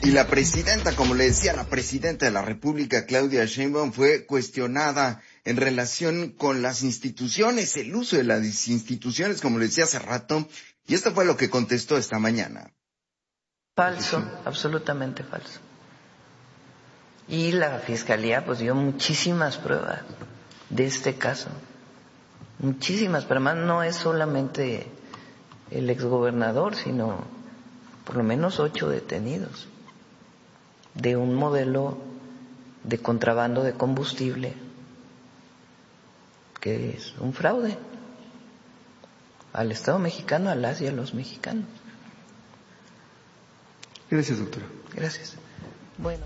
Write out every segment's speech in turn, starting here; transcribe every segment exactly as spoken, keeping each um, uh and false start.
Y la presidenta, como le decía, la presidenta de la República, Claudia Sheinbaum, fue cuestionada en relación con las instituciones, el uso de las instituciones, como le decía hace rato, y esto fue lo que contestó esta mañana. Falso, absolutamente falso. Y la Fiscalía pues dio muchísimas pruebas de este caso, muchísimas, pero además no es solamente el exgobernador, sino por lo menos ocho detenidos de un modelo de contrabando de combustible que es un fraude al Estado mexicano, a las y a los mexicanos. Gracias, doctora. Gracias. Bueno.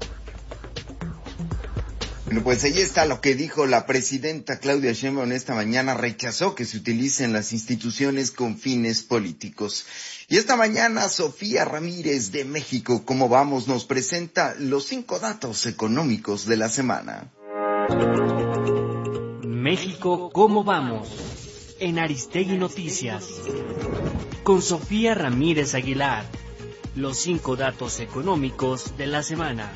Bueno, pues ahí está lo que dijo la presidenta Claudia Sheinbaum esta mañana. Rechazó que se utilicen las instituciones con fines políticos. Y esta mañana Sofía Ramírez de México, ¿cómo vamos?, nos presenta los cinco datos económicos de la semana. México, ¿cómo vamos? En Aristegui Noticias. Con Sofía Ramírez Aguilar. Los cinco datos económicos de la semana.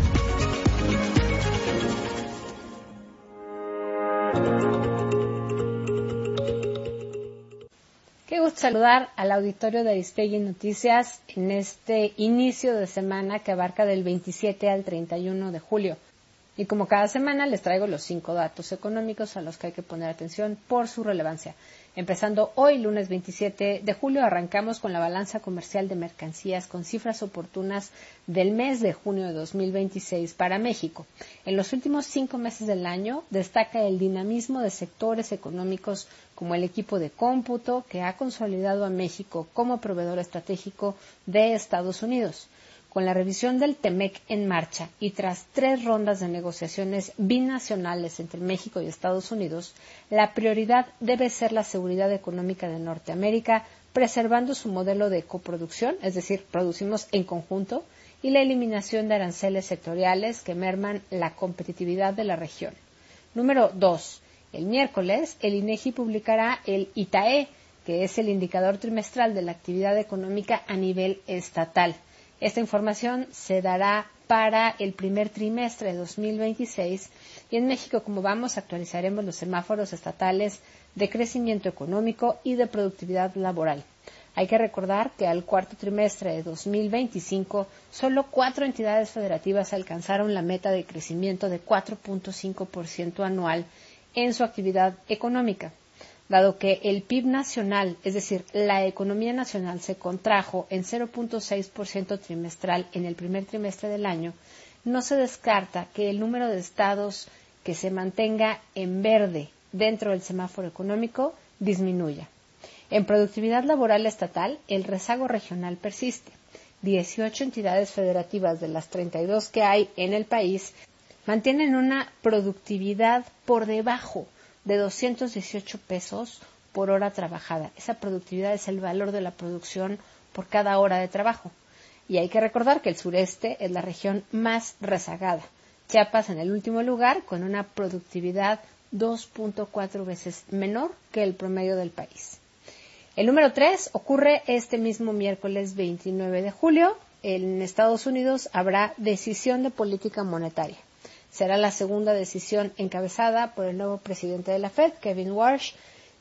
Qué gusto saludar al auditorio de Aristegui Noticias en este inicio de semana que abarca del veintisiete al treinta y uno de julio. Y como cada semana les traigo los cinco datos económicos a los que hay que poner atención por su relevancia. Empezando hoy, lunes veintisiete de julio, arrancamos con la balanza comercial de mercancías con cifras oportunas del mes de junio de dos mil veintiséis para México. En los últimos cinco meses del año destaca el dinamismo de sectores económicos como el equipo de cómputo, que ha consolidado a México como proveedor estratégico de Estados Unidos. Con la revisión del TEMEC en marcha y tras tres rondas de negociaciones binacionales entre México y Estados Unidos, la prioridad debe ser la seguridad económica de Norteamérica, preservando su modelo de coproducción, es decir, producimos en conjunto, y la eliminación de aranceles sectoriales que merman la competitividad de la región. Número dos. El miércoles, el INEGI publicará el I T A E, que es el indicador trimestral de la actividad económica a nivel estatal. Esta información se dará para el primer trimestre de dos mil veintiséis y en México, como vamos, actualizaremos los semáforos estatales de crecimiento económico y de productividad laboral. Hay que recordar que al cuarto trimestre de dos mil veinticinco, solo cuatro entidades federativas alcanzaron la meta de crecimiento de cuatro punto cinco por ciento anual en su actividad económica. Dado que el P I B nacional, es decir, la economía nacional, se contrajo en cero punto seis por ciento trimestral en el primer trimestre del año, no se descarta que el número de estados que se mantenga en verde dentro del semáforo económico disminuya. En productividad laboral estatal, el rezago regional persiste. dieciocho entidades federativas de las treinta y dos que hay en el país mantienen una productividad por debajo de doscientos dieciocho pesos por hora trabajada. Esa productividad es el valor de la producción por cada hora de trabajo. Y hay que recordar que el sureste es la región más rezagada. Chiapas en el último lugar con una productividad dos punto cuatro veces menor que el promedio del país. El número tres ocurre este mismo miércoles veintinueve de julio. En Estados Unidos habrá decisión de política monetaria. Será la segunda decisión encabezada por el nuevo presidente de la Fed, Kevin Warsh,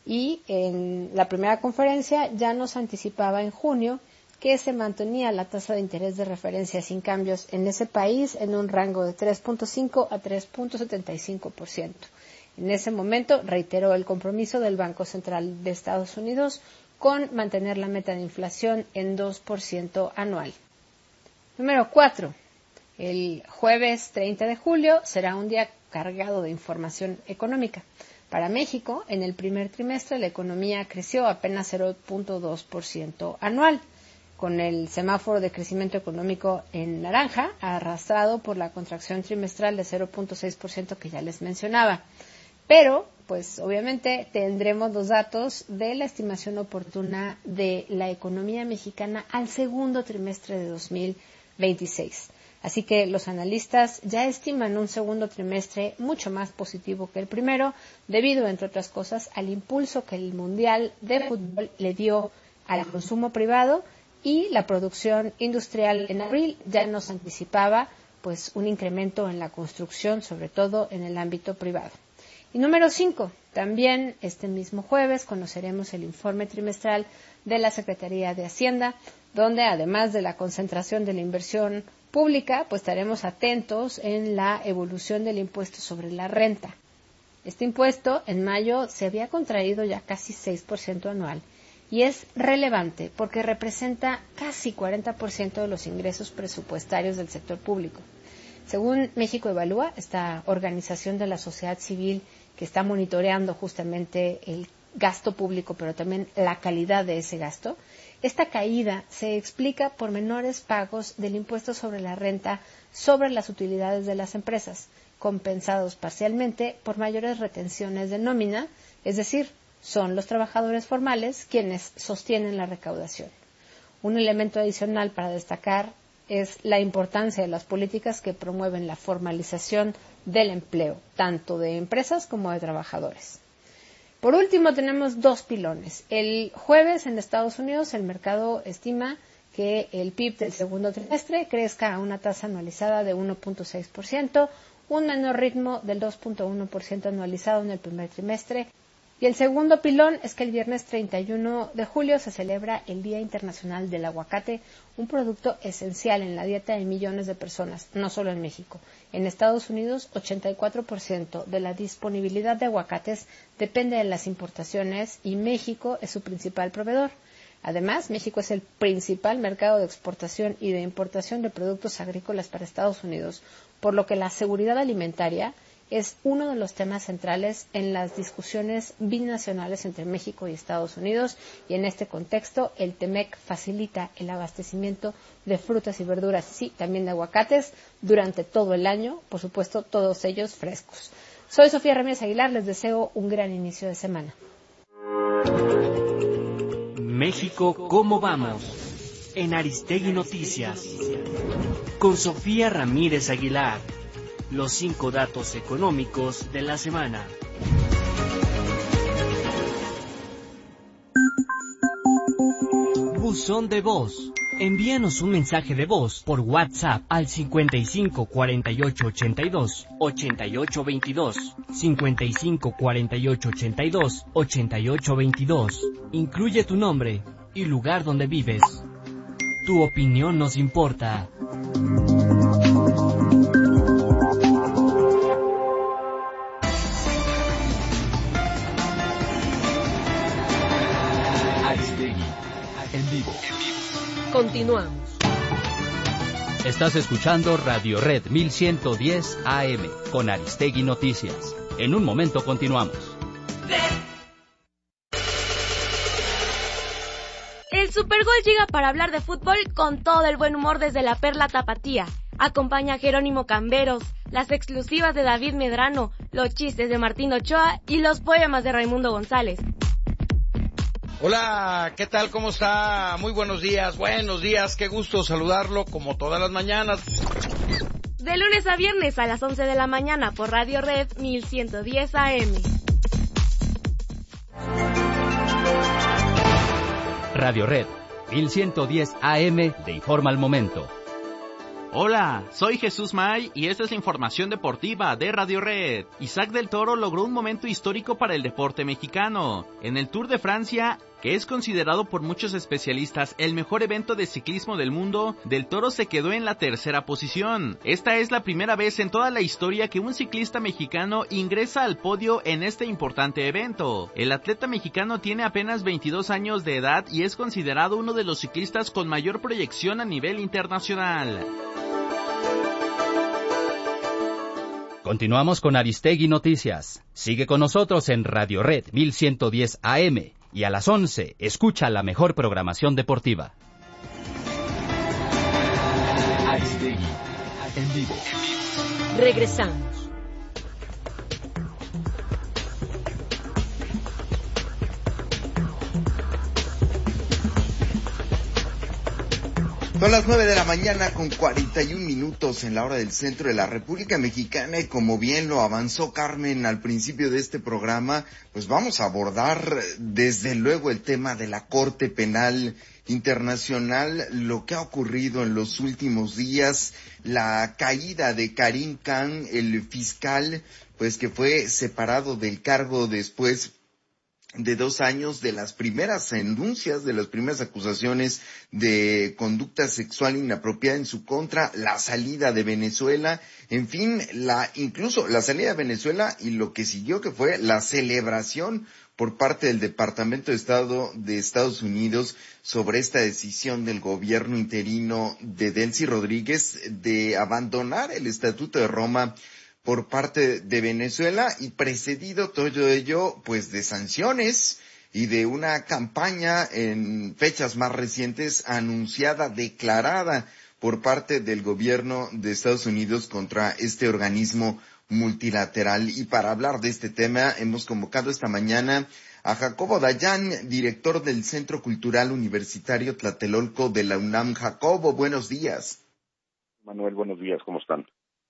y en la primera conferencia ya nos anticipaba en junio que se mantenía la tasa de interés de referencia sin cambios en ese país en un rango de tres punto cinco a tres punto setenta y cinco por ciento. En ese momento reiteró el compromiso del Banco Central de Estados Unidos con mantener la meta de inflación en dos por ciento anual. Número cuatro. El jueves treinta de julio será un día cargado de información económica. Para México, en el primer trimestre la economía creció apenas cero punto dos por ciento anual, con el semáforo de crecimiento económico en naranja, arrastrado por la contracción trimestral de cero punto seis por ciento que ya les mencionaba. Pero, pues obviamente tendremos los datos de la estimación oportuna de la economía mexicana al segundo trimestre de dos mil veintiséis. Así que los analistas ya estiman un segundo trimestre mucho más positivo que el primero, debido, entre otras cosas, al impulso que el Mundial de Fútbol le dio al consumo privado y la producción industrial en abril ya nos anticipaba pues un incremento en la construcción, sobre todo en el ámbito privado. Y número cinco, también este mismo jueves conoceremos el informe trimestral de la Secretaría de Hacienda, donde además de la concentración de la inversión pública, pues estaremos atentos en la evolución del impuesto sobre la renta. Este impuesto en mayo se había contraído ya casi seis por ciento anual y es relevante porque representa casi cuarenta por ciento de los ingresos presupuestarios del sector público. Según México Evalúa, esta organización de la sociedad civil que está monitoreando justamente el gasto público, pero también la calidad de ese gasto, esta caída se explica por menores pagos del impuesto sobre la renta sobre las utilidades de las empresas, compensados parcialmente por mayores retenciones de nómina, es decir, son los trabajadores formales quienes sostienen la recaudación. Un elemento adicional para destacar es la importancia de las políticas que promueven la formalización del empleo, tanto de empresas como de trabajadores. Por último, tenemos dos pilones. El jueves en Estados Unidos el mercado estima que el P I B del segundo trimestre crezca a una tasa anualizada de uno punto seis por ciento, un menor ritmo del dos punto uno por ciento anualizado en el primer trimestre. Y el segundo pilón es que el viernes treinta y uno de julio se celebra el Día Internacional del Aguacate, un producto esencial en la dieta de millones de personas, no solo en México. En Estados Unidos, ochenta y cuatro por ciento de la disponibilidad de aguacates depende de las importaciones y México es su principal proveedor. Además, México es el principal mercado de exportación y de importación de productos agrícolas para Estados Unidos, por lo que la seguridad alimentaria es uno de los temas centrales en las discusiones binacionales entre México y Estados Unidos, y en este contexto el TEMEC facilita el abastecimiento de frutas y verduras, sí, también de aguacates, durante todo el año, por supuesto, todos ellos frescos. Soy Sofía Ramírez Aguilar, les deseo un gran inicio de semana. México, ¿cómo vamos? En Aristegui Noticias, con Sofía Ramírez Aguilar. Los cinco datos económicos de la semana. Buzón de voz. Envíanos un mensaje de voz por WhatsApp al cincuenta y cinco cuarenta y ocho ochenta y dos ochenta y ocho veintidós, cincuenta y cinco cuarenta y ocho ochenta y dos ochenta y ocho veintidós. Incluye tu nombre y lugar donde vives. Tu opinión nos importa. En vivo. Continuamos. Estás escuchando Radio Red mil ciento diez A M con Aristegui Noticias. En un momento continuamos. El Supergol llega para hablar de fútbol con todo el buen humor desde la Perla Tapatía. Acompaña a Jerónimo Camberos, las exclusivas de David Medrano, los chistes de Martín Ochoa y los poemas de Raimundo González. Hola, ¿qué tal? ¿Cómo está? Muy buenos días, buenos días, qué gusto saludarlo como todas las mañanas. De lunes a viernes a las once de la mañana por Radio Red mil ciento diez A M. Radio Red mil ciento diez A M te informa al momento. Hola, soy Jesús May y esta es la información deportiva de Radio Red. Isaac del Toro logró un momento histórico para el deporte mexicano. En el Tour de Francia, que es considerado por muchos especialistas el mejor evento de ciclismo del mundo, Del Toro se quedó en la tercera posición. Esta es la primera vez en toda la historia que un ciclista mexicano ingresa al podio en este importante evento. El atleta mexicano tiene apenas veintidós años de edad y es considerado uno de los ciclistas con mayor proyección a nivel internacional. Continuamos con Aristegui Noticias. Sigue con nosotros en Radio Red mil ciento diez A M y a las once escucha la mejor programación deportiva. Aristegui en vivo. Regresamos. Son las nueve de la mañana con cuarenta y un minutos en la hora del centro de la República Mexicana, y como bien lo avanzó Carmen al principio de este programa, pues vamos a abordar desde luego el tema de la Corte Penal Internacional, lo que ha ocurrido en los últimos días, la caída de Karim Khan, el fiscal, pues que fue separado del cargo después de dos años de las primeras denuncias, de las primeras acusaciones de conducta sexual inapropiada en su contra, la salida de Venezuela, en fin, la incluso la salida de Venezuela y lo que siguió, que fue la celebración por parte del Departamento de Estado de Estados Unidos sobre esta decisión del gobierno interino de Delcy Rodríguez de abandonar el Estatuto de Roma por parte de Venezuela, y precedido todo ello pues de sanciones y de una campaña en fechas más recientes anunciada, declarada por parte del gobierno de Estados Unidos contra este organismo multilateral. Y para hablar de este tema hemos convocado esta mañana a Jacobo Dayan, director del Centro Cultural Universitario Tlatelolco de la UNAM. Jacobo, buenos días. Manuel, buenos días, ¿cómo están?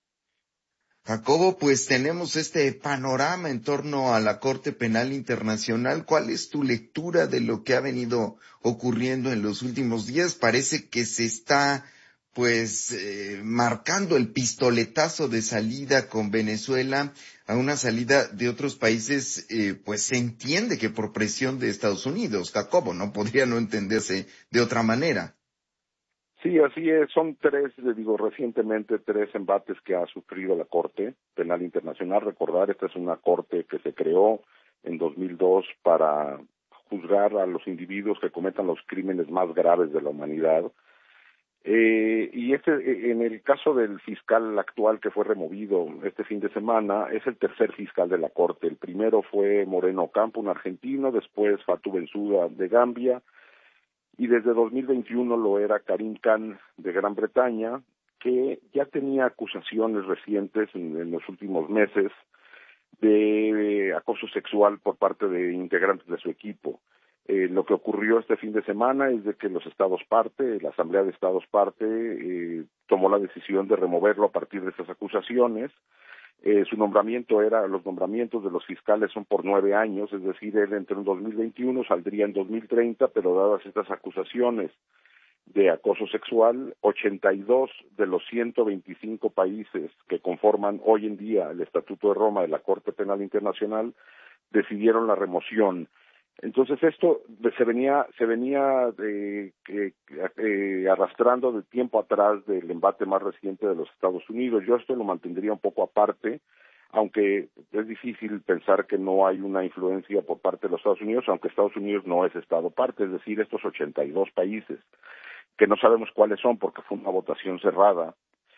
Jacobo, pues tenemos este panorama en torno a la Corte Penal Internacional. ¿Cuál es tu lectura de lo que ha venido ocurriendo en los últimos días? Parece que se está, pues, eh, marcando el pistoletazo de salida con Venezuela, a una salida de otros países, eh, pues se entiende que por presión de Estados Unidos. Jacobo, no podría no entenderse de otra manera. Sí, así es. Son tres, digo, recientemente tres embates que ha sufrido la Corte Penal Internacional. Recordar, esta es una corte que se creó en dos mil dos para juzgar a los individuos que cometan los crímenes más graves de la humanidad. Eh, y este, en el caso del fiscal actual que fue removido este fin de semana, es el tercer fiscal de la Corte. El primero fue Moreno Ocampo, un argentino, después Fatou Bensouda de Gambia, y desde dos mil veintiuno lo era Karim Khan de Gran Bretaña, que ya tenía acusaciones recientes en, en los últimos meses de acoso sexual por parte de integrantes de su equipo. Eh, lo que ocurrió este fin de semana es de que los Estados parte, la Asamblea de Estados parte, eh, tomó la decisión de removerlo a partir de esas acusaciones. Eh, su nombramiento era, los nombramientos de los fiscales son por nueve años, es decir, él entró en dos mil veintiuno, saldría en dos mil treinta, pero dadas estas acusaciones de acoso sexual, ochenta y dos de los ciento veinticinco países que conforman hoy en día el Estatuto de Roma de la Corte Penal Internacional decidieron la remoción. Entonces esto se venía se venía eh, eh, eh, arrastrando de tiempo atrás del embate más reciente de los Estados Unidos. Yo esto lo mantendría un poco aparte, aunque es difícil pensar que no hay una influencia por parte de los Estados Unidos, aunque Estados Unidos no es Estado parte, es decir, estos ochenta y dos países, que no sabemos cuáles son porque fue una votación cerrada,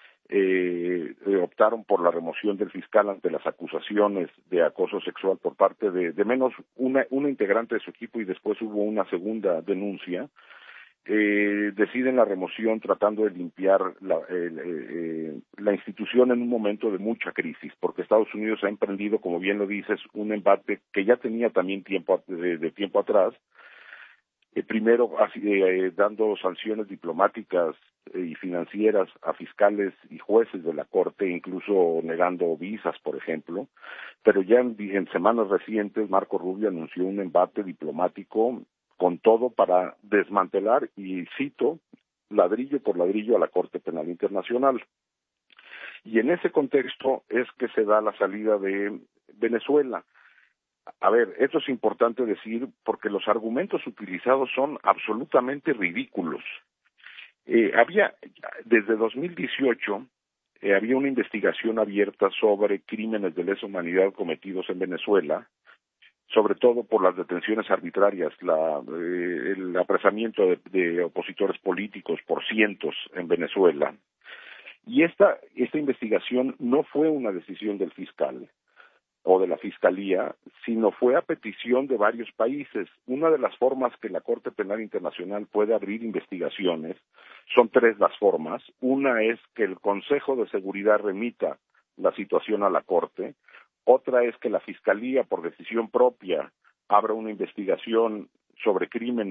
Eh, eh, optaron por la remoción del fiscal ante las acusaciones de acoso sexual por parte de, de menos una, una integrante de su equipo, y después hubo una segunda denuncia. Eh, deciden la remoción tratando de limpiar la, eh, eh, la institución en un momento de mucha crisis, porque Estados Unidos ha emprendido, como bien lo dices, un embate que ya tenía también tiempo de, de tiempo atrás. Eh, primero así, eh, dando sanciones diplomáticas eh, y financieras a fiscales y jueces de la Corte, incluso negando visas, por ejemplo, pero ya en, en semanas recientes Marco Rubio anunció un embate diplomático con todo para desmantelar, y cito, ladrillo por ladrillo a la Corte Penal Internacional. Y en ese contexto es que se da la salida de Venezuela. A ver, esto es importante decir porque los argumentos utilizados son absolutamente ridículos. Eh, había, desde dos mil dieciocho, eh, había una investigación abierta sobre crímenes de lesa humanidad cometidos en Venezuela, sobre todo por las detenciones arbitrarias, la, eh, el apresamiento de, de opositores políticos por cientos en Venezuela. Y esta, esta investigación no fue una decisión del fiscal o de la Fiscalía, sino fue a petición de varios países. Una de las formas que la Corte Penal Internacional puede abrir investigaciones, son tres las formas. Una es que el Consejo de Seguridad remita la situación a la Corte. Otra es que la Fiscalía, por decisión propia, abra una investigación sobre crímenes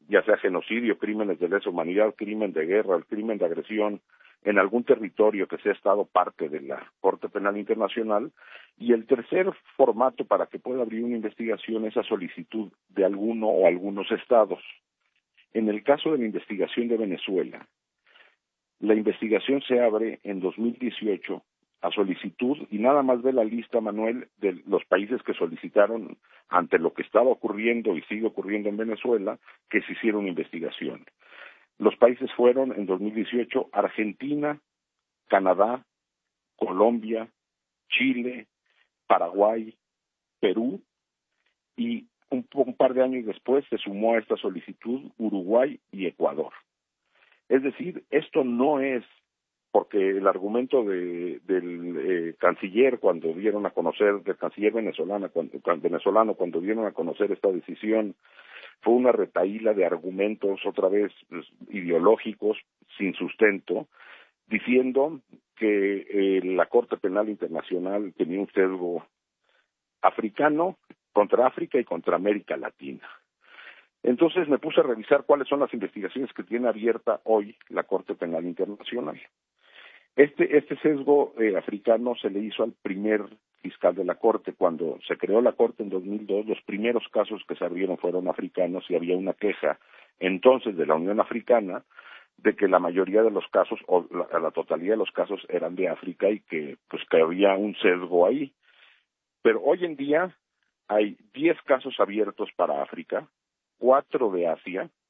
ya sea genocidio, crímenes de lesa humanidad, crimen de guerra, el crimen de agresión, en algún territorio que sea estado parte de la Corte Penal Internacional. Y el tercer formato para que pueda abrir una investigación es a solicitud de alguno o algunos estados. En el caso de la investigación de Venezuela, la investigación se abre en dos mil dieciocho a solicitud, y nada más ve la lista, Manuel, de los países que solicitaron ante lo que estaba ocurriendo y sigue ocurriendo en Venezuela, que se hiciera una investigación. Los países fueron en dos mil dieciocho Argentina, Canadá, Colombia, Chile, Paraguay, Perú, y un, un par de años después se sumó a esta solicitud Uruguay y Ecuador. Es decir, esto no es porque el argumento de, del eh, canciller cuando dieron a conocer, del canciller venezolano cuando, venezolano cuando dieron a conocer esta decisión, fue una retahíla de argumentos otra vez pues, ideológicos, sin sustento, diciendo que eh, la Corte Penal Internacional tenía un sesgo africano contra África y contra América Latina. Entonces me puse a revisar cuáles son las investigaciones que tiene abierta hoy la Corte Penal Internacional. Este, este sesgo eh, africano se le hizo al primer fiscal de la Corte. Cuando se creó la Corte en dos mil dos, los primeros casos que se abrieron fueron africanos y había una queja entonces de la Unión Africana de que la mayoría de los casos, o la, la totalidad de los casos eran de África y que pues que había un sesgo ahí. Pero hoy en día hay diez casos abiertos para África, cuatro de Asia